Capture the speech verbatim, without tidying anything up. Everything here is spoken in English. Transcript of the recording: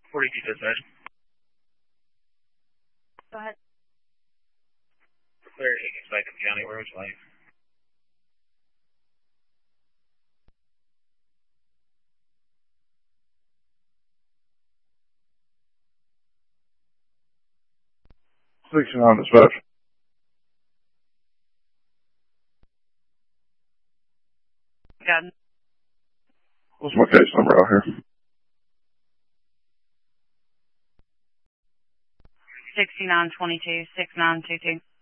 forty-two dispatch. Go ahead. Clear Higgins, Bacon County, where would you like? sixty-nine dispatch. Got it. What's my case number out here? sixty-nine twenty-two, six nine two two.